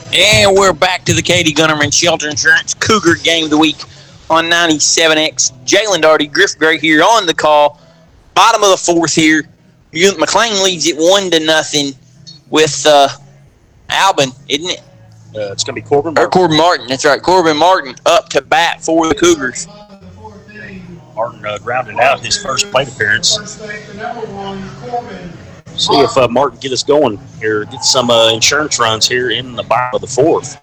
And we're back to the Katie Gunnerman Shelter Insurance Cougar Game of the Week on 97X. Jalen Darty, Griff Gray here on the call. Bottom of the fourth here. McLean leads it 1-0 with Albin, isn't it? It's going to be Corbin Martin. Or Corbin Martin, that's right. Corbin Martin up to bat for the Cougars. Martin grounded out his first plate appearance. See if Martin get us going here, get some insurance runs here in the bottom of the fourth.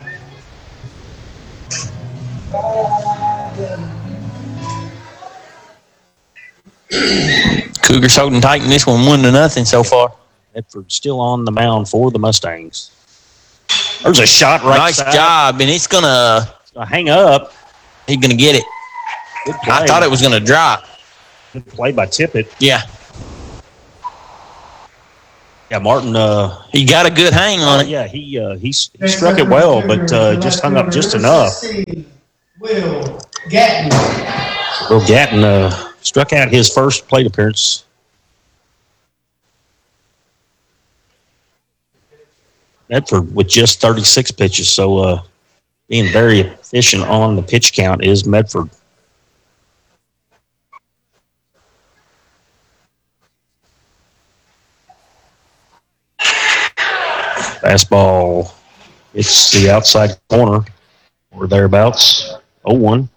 Cougars holding tight in this one, 1-0 so far. Bedford still on the mound for the Mustangs. There's a shot right nice side. Job, and it's going to hang up. He's going to get it. I thought it was going to drop. Good play by Tippett. Yeah. Yeah, Martin. He got a good hang on it. Yeah, he struck it well, but just hung up just enough. Will Gatton struck out his first plate appearance. Bedford with just 36 pitches, so being very efficient on the pitch count is Medford. Fastball, it's the outside corner or thereabouts. 0-1.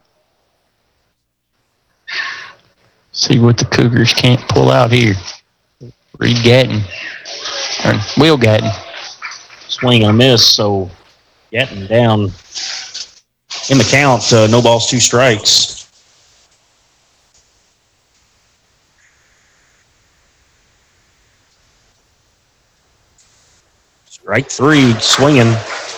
See what the Cougars can't pull out here. Reed Gatton, or Will Gatton. Swing and a miss, so Gatton down in the count. No balls, 2 strikes. Strike 3, swinging.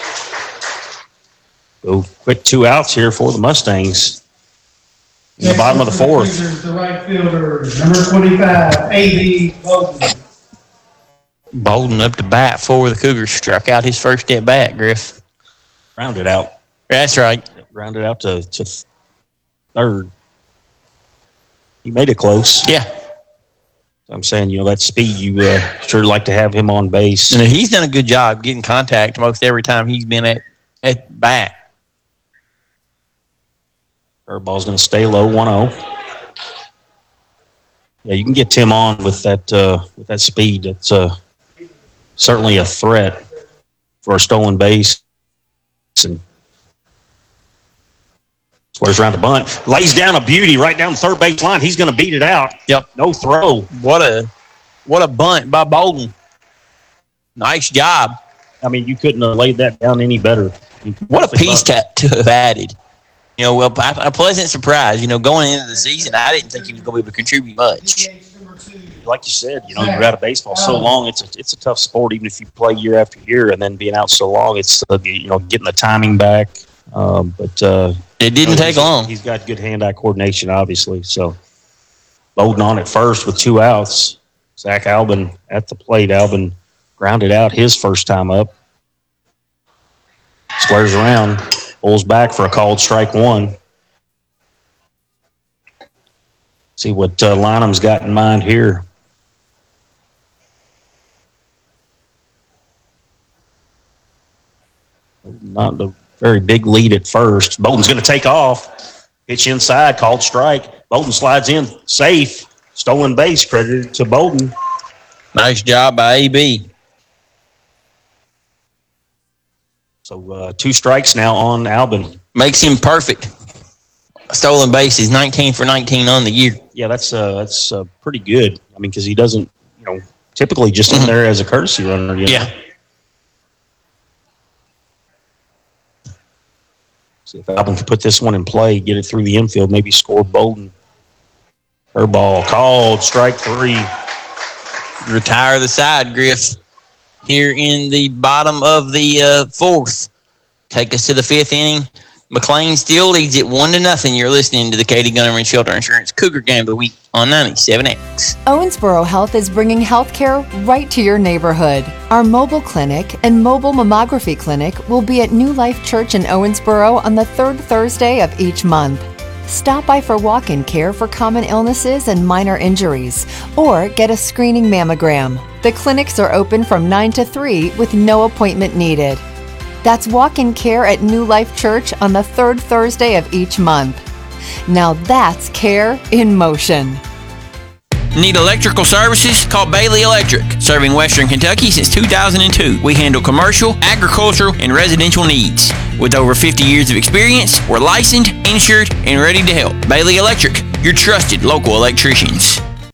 Go quick 2 outs here for the Mustangs. In the bottom of the fourth. The right fielder, number 25, A.B. Bolden. Bolden up to bat for the Cougars. Struck out his first at bat, Griff. Rounded out. That's right. Rounded out to third. He made it close. Yeah. I'm saying, that speed, you sure like to have him on base. And he's done a good job getting contact most every time he's been at bat. Curveball's going to stay low, 1-0. Yeah, you can get Tim on with that speed. It's certainly a threat for a stolen base. And squares around the bunt. Lays down a beauty right down the third base line. He's going to beat it out. Yep. No throw. What a bunt by Bolden. Nice job. I mean, you couldn't have laid that down any better. What a piece to have added. A pleasant surprise. Going into the season, I didn't think he was going to be able to contribute much. Like you said, you're out of baseball so long. It's a tough sport, even if you play year after year, and then being out so long, it's getting the timing back. But it didn't take long. He's got good hand-eye coordination, obviously. So Bolden on at first with 2 outs. Zach Albin at the plate. Albin grounded out his first time up. Squares around. Pulls back for a called strike 1. See what Lynham's got in mind here. Not a very big lead at first. Bolden's going to take off. Pitch inside, called strike. Bolden slides in, safe. Stolen base, credited to Bolden. Nice job by AB. So 2 strikes now on Albin. Makes him perfect. Stolen base is 19 for 19 on the year. Yeah, that's pretty good. I mean, because he doesn't, typically just in there as a courtesy runner. Yeah. See if Albin can put this one in play, get it through the infield, maybe score Bolden. Curveball called, strike 3. Retire the side, Griff. Here in the bottom of the fourth. Take us to the 5th inning. McLean still leads it 1-0. You're listening to the Katie Gunnerman Shelter Insurance Cougar Game of the Week on 97X. Owensboro Health is bringing healthcare right to your neighborhood. Our mobile clinic and mobile mammography clinic will be at New Life Church in Owensboro on the 3rd Thursday of each month. Stop by for walk-in care for common illnesses and minor injuries, or get a screening mammogram. The clinics are open from 9 to 3 with no appointment needed. That's walk-in care at New Life Church on the third Thursday of each month. Now that's care in motion. Need electrical services? Call Bailey Electric. Serving Western Kentucky since 2002. We handle commercial, agricultural, and residential needs. With over 50 years of experience, we're licensed, insured, and ready to help. Bailey Electric, your trusted local electricians.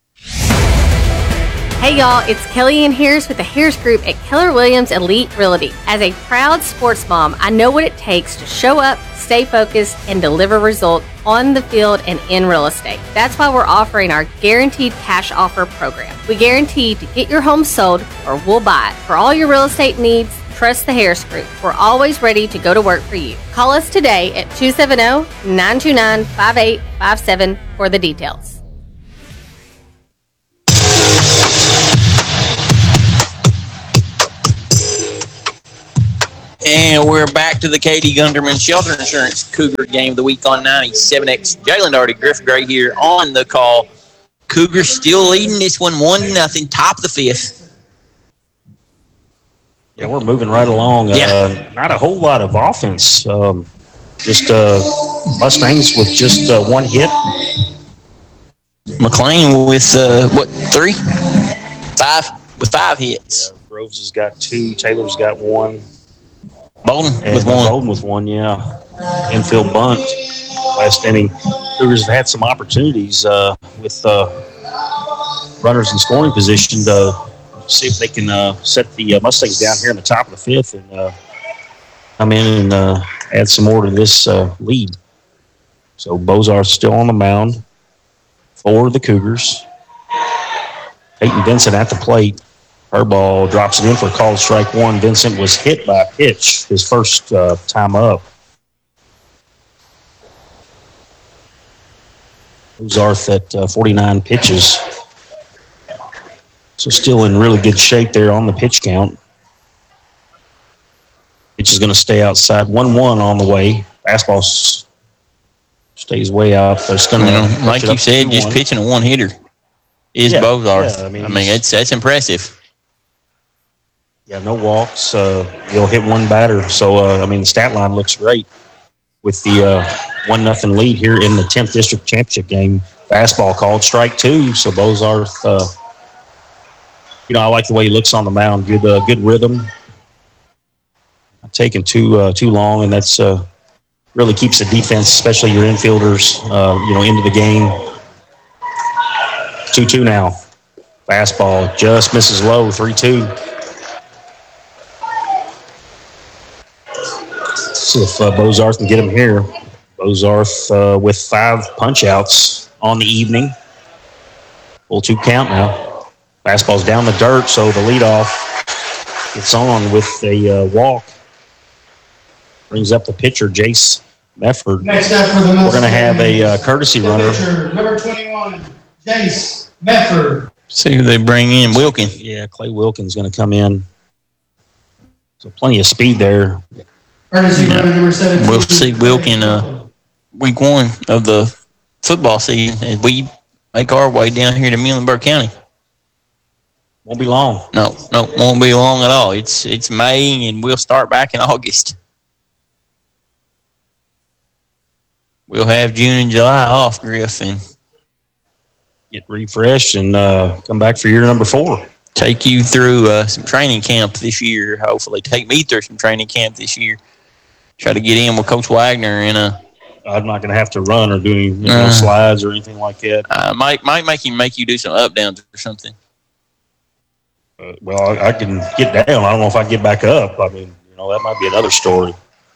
Hey y'all, it's Kellyanne Harris with the Harris Group at Keller Williams Elite Realty. As a proud sports mom, I know what it takes to show up, stay focused, and deliver results on the field and in real estate. That's why we're offering our Guaranteed Cash Offer program. We guarantee to get your home sold or we'll buy it. For all your real estate needs, trust the Harris Group. We're always ready to go to work for you. Call us today at 270-929-5857 for the details. And we're back to the Katie Gunderman Shelter Insurance Cougar Game of the Week on 97X. Jalen Darty, Griff Gray here on the call. Cougars still leading this one 1-0, top of the fifth. Yeah, we're moving right along. Not a whole lot of offense. Just Mustangs with just one hit. McLean with, 3? 5? With 5 hits. Yeah, Groves has got 2. Taylor's got 1. Bolden And with 1. Bolden with 1, yeah. Infield bunt last inning. Cougars have had some opportunities with runners in scoring position to see if they can set the Mustangs down here in the top of the fifth and come in and add some more to this lead. So Bozarth's still on the mound for the Cougars. Peyton Vincent at the plate. Her ball drops it in for a called strike one. Vincent was hit by a pitch his first time up. Bozarth at 49 pitches. So still in really good shape there on the pitch count. Pitch is going to stay outside. 1-1 on the way. Fastball stays way out. But it's going to like you said, just pitching a one-hitter is Bozarth. Yeah, I mean, that's impressive. Yeah, no walks. He'll hit one batter. So, the stat line looks great with the 1-0 lead here in the 10th District Championship game. Fastball called strike 2. So Bozarth, I like the way he looks on the mound. Good rhythm. Not taking too long, and that's really keeps the defense, especially your infielders, into the game. 2-2 now. Fastball just misses low, 3-2. See if Bozarth can get him here. Bozarth with 5 punch-outs on the evening. Full 2 count now. Fastball's down the dirt, so the leadoff gets on with a walk. Brings up the pitcher, Jace Mefford. Next up for the We're going to have a courtesy runner. Pitcher, number 21, Jace Mefford. See who they bring in. Wilkin. Yeah, Clay Wilkin's going to come in. So plenty of speed there. Courtesy runner number 17. We'll see Wilkin week 1 of the football season as we make our way down here to Muhlenberg County. Won't be long. No, won't be long at all. It's May, and we'll start back in August. We'll have June and July off, Griff, and Get refreshed and come back for year number 4. take you through some training camp this year. Hopefully, take me through some training camp this year. Try to get in with Coach Wagner and I'm not going to have to run or do any slides or anything like that. might make you do some up downs or something. Well, I can get down. I don't know if I can get back up. I mean, that might be another story.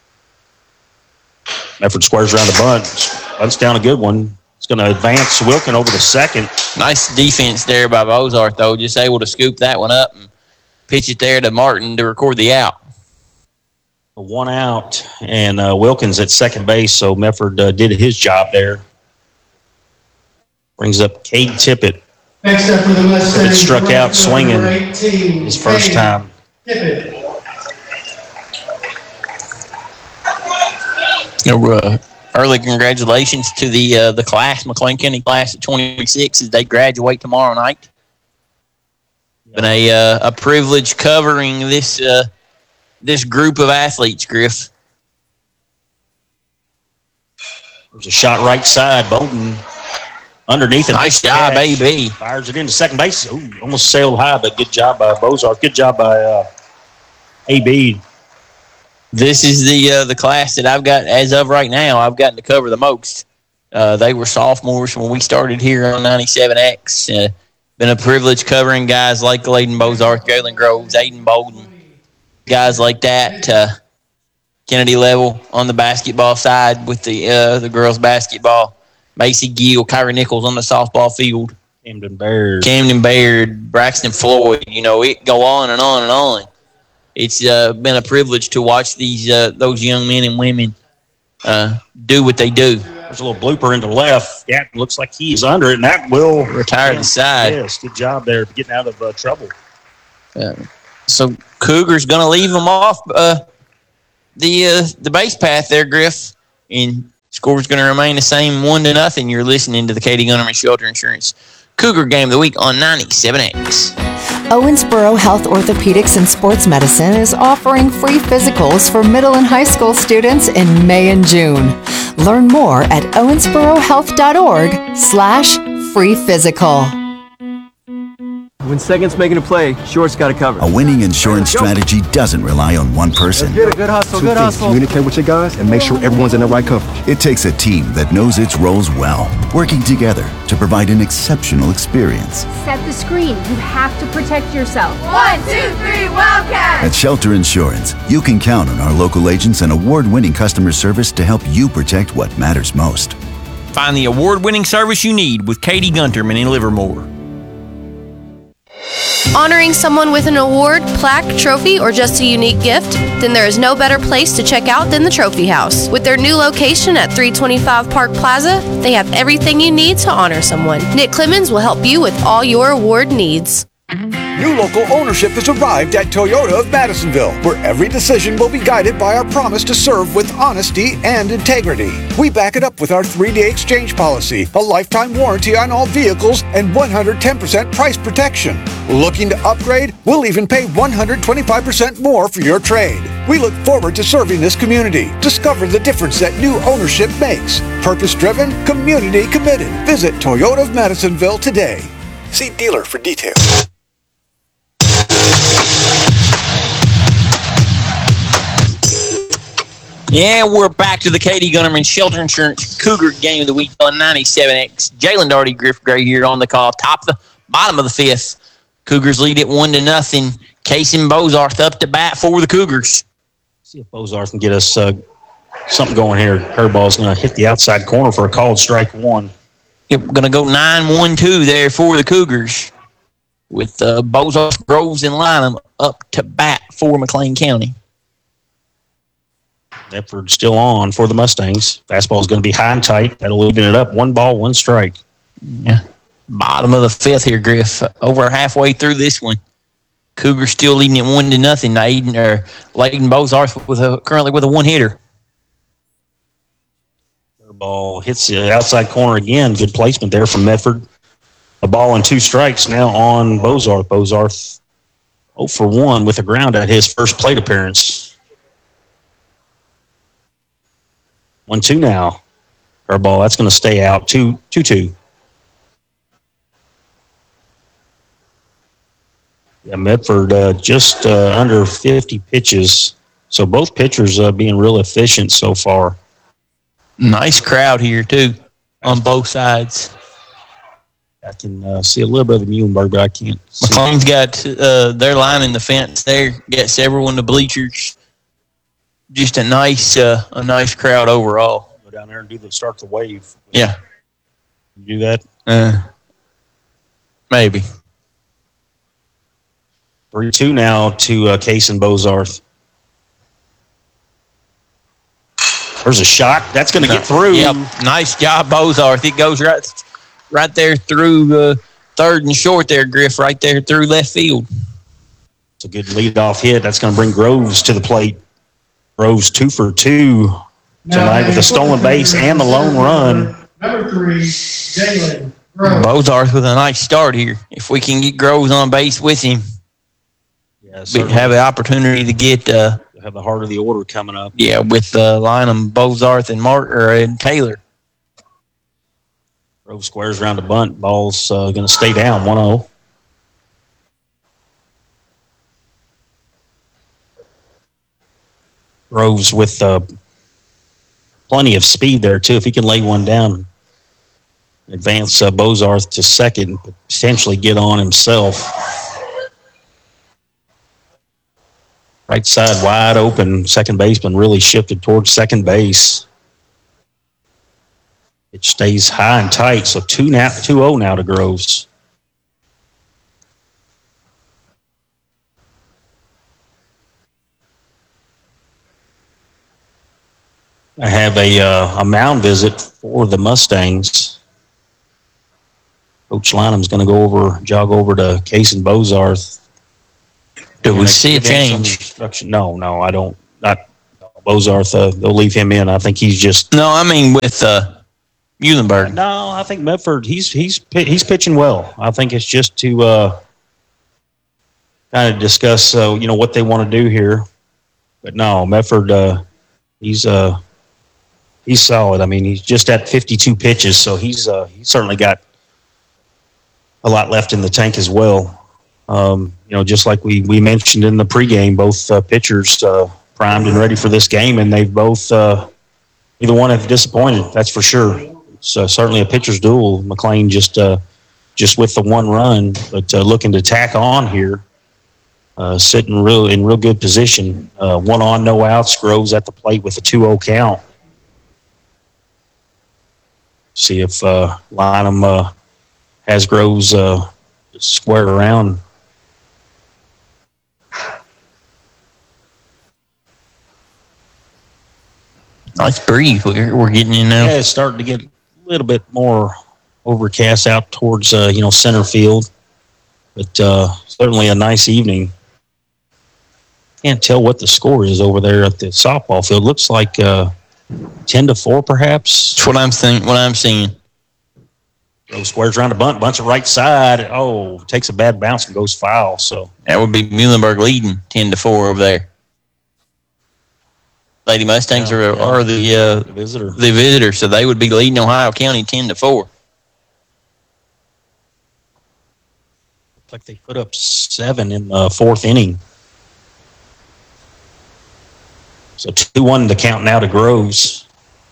Mefford squares around the bunt. Bunts down a good one. It's going to advance Wilkin over the second. Nice defense there by Bozarth, though. Just able to scoop that one up and pitch it there to Martin to record the out. 1 out, and Wilkins at second base, so Mefford did his job there. Brings up Cade Tippett. Next up for the Mustangs. Tippett struck out swinging 18, his first time. Tippett. Early congratulations to the class, McLean County class of 26, as they graduate tomorrow night. Been a privilege covering this this group of athletes, Griff. There's a shot right side. Bolton underneath it. Nice job, AB. Fires it into second base. Ooh, almost sailed high, but good job by Bozarth. Good job by AB. This is the class that I've got, as of right now, I've gotten to cover the most. They were sophomores when we started here on 97X. Been a privilege covering guys like Layden Bozarth, Jalen Groves, Aiden Bolden, guys like that. Kennedy Level on the basketball side with the girls basketball. Macy Gill, Kyra Nichols on the softball field. Camden Baird, Braxton Floyd. It go on and on and on. It's been a privilege to watch those young men and women do what they do. There's a little blooper into left. Yeah, looks like he's under it, and that will retire the side. Yes, good job there getting out of trouble. So Cougars going to leave them off the base path there, Griff, and score's going to remain the same, 1-0. You're listening to the Katie Gunnerman Shelter Insurance Cougar Game of the Week on 97X. Owensboro Health Orthopedics and Sports Medicine is offering free physicals for middle and high school students in May and June. Learn more at owensborohealth.org/free physical. When second's making a play, short's got to cover. A winning insurance strategy doesn't rely on one person. Good hustle, good hustle. Communicate with your guys and make sure everyone's in the right coverage. It takes a team that knows its roles well, working together to provide an exceptional experience. Set the screen. You have to protect yourself. 1, 2, 3, Wildcats! At Shelter Insurance, you can count on our local agents and award-winning customer service to help you protect what matters most. Find the award-winning service you need with Katie Gunterman in Livermore. Honoring someone with an award, plaque, trophy, or just a unique gift? Then there is no better place to check out than the Trophy House. With their new location at 325 Park Plaza, they have everything you need to honor someone. Nick Clemens will help you with all your award needs. New local ownership has arrived at Toyota of Madisonville, where every decision will be guided by our promise to serve with honesty and integrity. We back it up with our 3-day exchange policy, a lifetime warranty on all vehicles, and 110% price protection. Looking to upgrade? We'll even pay 125% more for your trade. We look forward to serving this community. Discover the difference that new ownership makes. Purpose-driven, community-committed. Visit Toyota of Madisonville today. See dealer for details. Yeah, we're back to the Katie Gunnerman Shelter Insurance Cougar Game of the Week on 97X. Jalen Darty, Griff Gray here on the call. Bottom of the fifth. Cougars lead it 1-0. Kason Bozarth up to bat for the Cougars. See if Bozarth can get us something going here. Curveball's going to hit the outside corner for a called strike one. Yep, going to go 9-1-2 there for the Cougars with Bozarth, Groves, and Lynham up to bat for McLean County. Bedford still on for the Mustangs. Fastball is going to be high and tight. That'll even it up. 1 ball, 1 strike. Yeah. Bottom of the fifth here, Griff. Over halfway through this one. Cougars still leading it 1-0. Layden Bozarth currently with a one-hitter. Ball hits the outside corner again. Good placement there from Medford. A ball and 2 strikes now on Bozarth. Bozarth 0 for 1 with a ground at his first plate appearance. 1-2 now. Curveball, that's going to stay out. 2-2. Yeah, Medford just under 50 pitches. So both pitchers being real efficient so far. Nice crowd here, too, on both sides. I can see a little bit of the Muhlenberg, but I can't see. McLean's got their line in the fence there. Got several in the bleachers. Just a nice crowd overall. Go down there and start the wave. Yeah. You do that? Maybe. 3-2 now to Kason Bozarth. There's a shot. That's going to get through. Yep. Nice job, Bozarth. It goes right there through third and short there, Griff, right there through left field. It's a good leadoff hit. That's going to bring Groves to the plate. Groves 2 for 2 tonight with a stolen base and the lone run. Number 3, Jalen Groves. Bozarth with a nice start here. If we can get Groves on base with him, Yeah, we have the opportunity to get We'll have the heart of the order coming up. Yeah, with Lynham, Bozarth, and Taylor. Grove squares around the bunt. Ball's going to stay down 1-0. Groves with plenty of speed there, too. If he can lay one down, advance Bozarth to second, potentially get on himself. Right side wide open. Second baseman really shifted towards second base. It stays high and tight, so 2-0 now to Groves. I have a mound visit for the Mustangs. Coach Lynham's going to jog over to Case and Bozarth. Do we see a change? No, I don't. Not Bozarth. They'll leave him in. I think he's just. No, I mean with Muhlenberg. No, I think Medford. He's pitching well. I think it's just to kind of discuss what they want to do here. But no, Medford. He's solid. I mean, he's just at 52 pitches, so he's certainly got a lot left in the tank as well. Just like we mentioned in the pregame, both pitchers primed and ready for this game, and they've both neither one have disappointed. That's for sure. It's certainly a pitcher's duel. McLean just with the one run, but looking to tack on here, sitting in real good position. 1 on, no outs. Groves at the plate with a 2-0 count. See if Lynham has Groves squared around. Nice breeze we're getting in now. Yeah, it's starting to get a little bit more overcast out towards center field, but certainly a nice evening. Can't tell what the score is over there at the softball field. Looks like 10-4, perhaps. That's what I'm seeing. Those squares around the bunch of right side. Oh, takes a bad bounce and goes foul. So that would be Muhlenberg leading 10-4 over there. Lady Mustangs are the visitor. The visitor, so they would be leading Ohio County 10-4. Looks like they put up 7 in the 4th inning. So 2-1 to count now to Groves.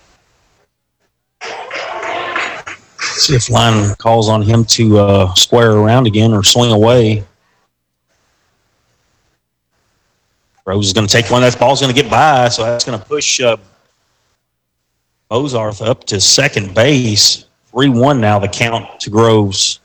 See if Lynham calls on him to square around again or swing away. Groves is going to take one. That ball's going to get by, so that's going to push Bozarth up to second base. 3-1 now the count to Groves.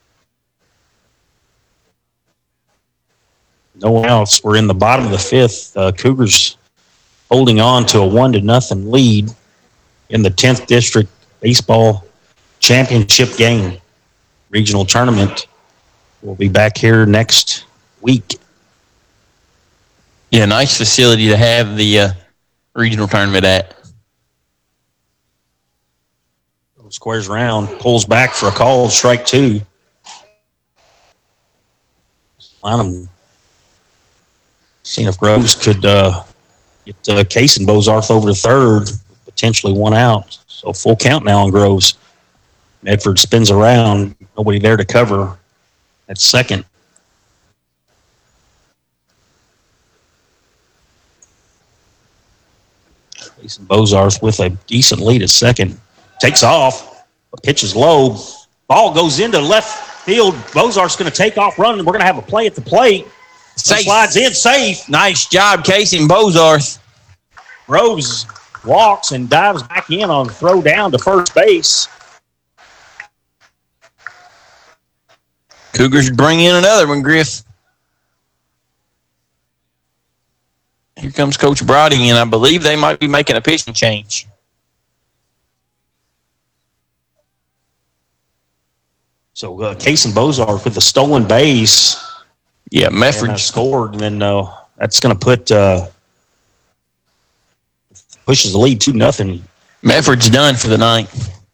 No outs. We're in the bottom of the 5th. Cougars holding on to a 1-0 lead in the 10th District Baseball Championship game. Regional tournament. We'll be back here next week. Yeah, nice facility to have the regional tournament at. Squares round, pulls back for a call, strike 2. Lynham seeing if Groves could get Case and Bozarth over to third, potentially 1 out. So full count now on Groves. Medford spins around, nobody there to cover at second. Case and Bozarth with a decent lead at second. Takes off, pitch is low. Ball goes into left field. Bozarth's going to take off running. We're going to have a play at the plate. Safe. Slides in safe. Nice job, Casey and Bozarth. Groves walks and dives back in on the throw down to first base. Cougars bring in another one, Griff. Here comes Coach Brody, and I believe they might be making a pitching change. So Case and Bozarth with the stolen base. Yeah, Medford scored, and then that's going to put pushes the lead 2-0. Medford's done for the night.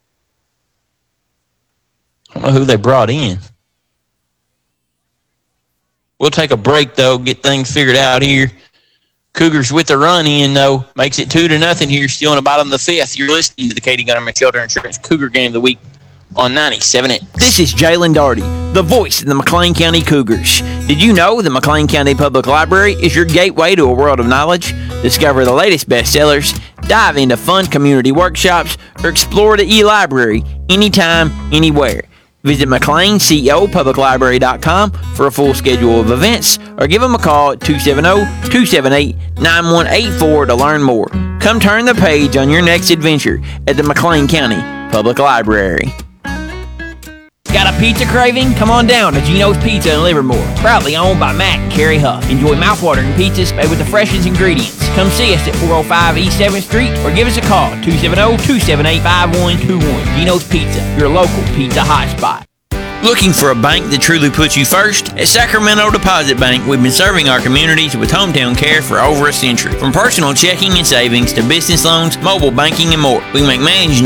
I don't know who they brought in. We'll take a break, though, get things figured out here. Cougars with the run in, though, makes it 2-0 here, still in the bottom of the fifth. You're listening to the Katie Gunnerman Shelter Insurance Cougar Game of the Week on 97X. This is Jalen Darty, the voice of the McLean County Cougars. Did you know the McLean County Public Library is your gateway to a world of knowledge? Discover the latest bestsellers, dive into fun community workshops, or explore the e-library anytime, anywhere. Visit McLeanCOPublicLibrary.com for a full schedule of events, or give them a call at 270-278-9184 to learn more. Come turn the page on your next adventure at the McLean County Public Library. Got a pizza craving? Come on down to Gino's Pizza in Livermore. Proudly owned by Matt and Carrie Huff. Enjoy mouthwatering pizzas made with the freshest ingredients. Come see us at 405 East 7th Street or give us a call at 270-278-5121. Gino's Pizza, your local pizza hotspot. Looking for a bank that truly puts you first? At Sacramento Deposit Bank, we've been serving our communities with hometown care for over a century. From personal checking and savings to business loans, mobile banking, and more, we make managing